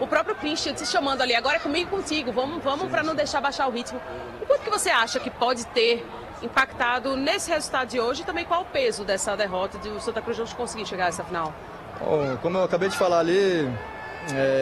O próprio Christian te chamando ali, agora é comigo e contigo, vamos para não deixar baixar o ritmo. O quanto que você acha que pode ter impactado nesse resultado de hoje e também qual o peso dessa derrota de o Santa Cruz não conseguir chegar a essa final? Bom, como eu acabei de falar ali,